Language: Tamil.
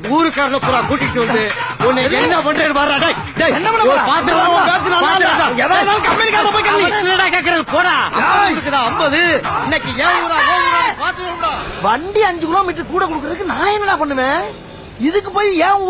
ஊருக்காரன பூரா கூட்டிட்டு வந்து உன்னை என்ன பண்றேன்னு பாருடா. டேய் என்ன பண்ண போற? கேக்குறது போடா. 50 இன்னைக்கு 7 வண்டி 5 கிலோமீட்டர் கூட கொடுக்கறதுக்கு நான் என்னடா பண்ணுவேன்? இதுக்கு போய் ஏன்